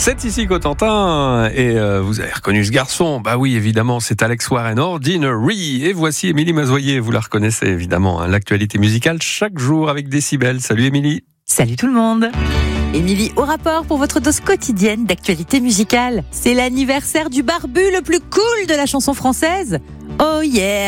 C'est ici Cotentin et vous avez reconnu ce garçon. Bah oui, évidemment, c'est Alex Warren, Ordinary. Et voici Émilie Mazoyer, vous la reconnaissez évidemment. L'actualité musicale chaque jour avec Décibel. Salut Émilie. Salut tout le monde. Émilie au rapport pour votre dose quotidienne d'actualité musicale. C'est l'anniversaire du barbu le plus cool de la chanson française. Oh yeah.